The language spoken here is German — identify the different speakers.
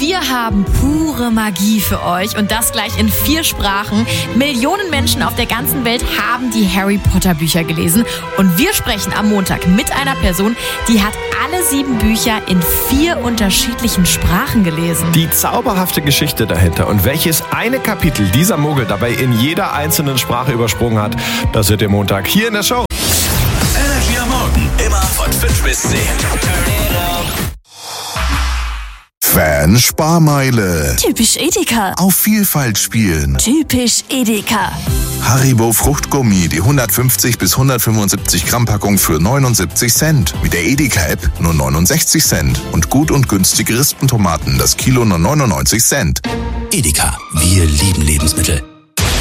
Speaker 1: Wir haben pure Magie für euch und das gleich in 4 Sprachen. Millionen Menschen auf der ganzen Welt haben die Harry Potter Bücher gelesen und wir sprechen am Montag mit einer Person, die hat alle 7 Bücher in 4 unterschiedlichen Sprachen gelesen.
Speaker 2: Die zauberhafte Geschichte dahinter und welches eine Kapitel dieser Muggel dabei in jeder einzelnen Sprache übersprungen hat, das hört ihr Montag hier in der Show.
Speaker 3: Energy am Morgen, immer von 5 bis 10.
Speaker 4: Fan-Sparmeile.
Speaker 5: Typisch Edeka.
Speaker 4: Auf Vielfalt spielen.
Speaker 5: Typisch Edeka.
Speaker 4: Haribo Fruchtgummi, die 150 bis 175 Gramm Packung für 79 Cent. Mit der Edeka-App nur 69 Cent. Und gut und günstige Rispentomaten, das Kilo nur 99 Cent.
Speaker 3: Edeka, wir lieben Lebensmittel.